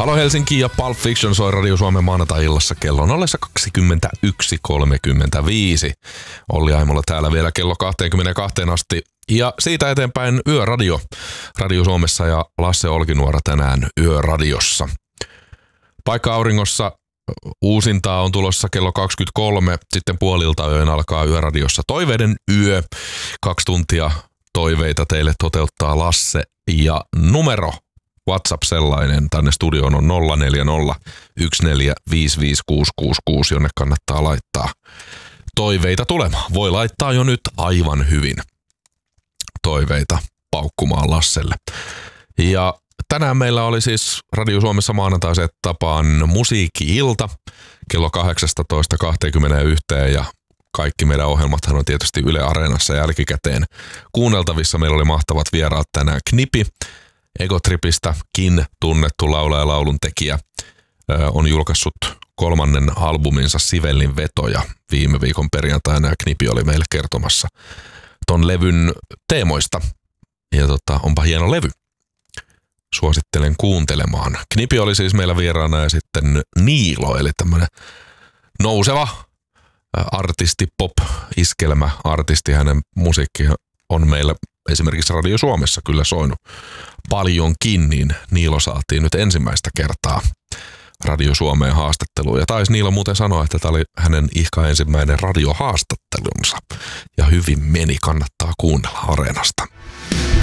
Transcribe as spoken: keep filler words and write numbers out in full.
Halo Helsinki ja Pulp Fiction soi Radio Suomen maanantai-illassa kello on ollessa kaksikymmentäyksi kolmekymmentäviisi. Olli Aimolla täällä vielä kello kaksikymmentäkaksi asti. Ja siitä eteenpäin Yöradio. Radio Suomessa ja Lasse Olkinuora tänään Yöradiossa. Paikka auringossa uusintaa on tulossa kello kaksikymmentäkolme. Sitten puolilta yön alkaa Yöradiossa Toiveiden yö. Kaksi tuntia toiveita teille toteuttaa Lasse ja numero. WhatsApp sellainen tänne studioon on nolla neljä nolla yksi neljä viisi viisi kuusi kuusi kuusi, jonne kannattaa laittaa toiveita tulemaan. Voi laittaa jo nyt aivan hyvin toiveita paukkumaan Lasselle. Ja tänään meillä oli siis Radio Suomessa maanantaiset tapaan musiikki-ilta kello kahdeksastatoista kaksikymmentäyksi ja kaikki meidän ohjelmathan on tietysti Yle Areenassa jälkikäteen kuunneltavissa. Meillä oli mahtavat vieraat tänään Knipi. Egotripistäkin tunnettu laulaja ja lauluntekijä on julkaissut kolmannen albuminsa Sivellin vetoja viime viikon perjantaina ja Knipi oli meille kertomassa ton levyn teemoista. Ja tota, onpa hieno levy. Suosittelen kuuntelemaan. Knipi oli siis meillä vieraana ja sitten Niilo, eli tämmönen nouseva artisti, pop-iskelmä artisti. Hänen musiikki on meillä esimerkiksi Radio Suomessa kyllä soinut paljonkin, niin Niilo saatiin nyt ensimmäistä kertaa Radio Suomeen haastatteluun. Ja taisi Niilo muuten sanoa, että tämä oli hänen ihka ensimmäinen radiohaastattelunsa. Ja hyvin meni, kannattaa kuunnella Areenasta.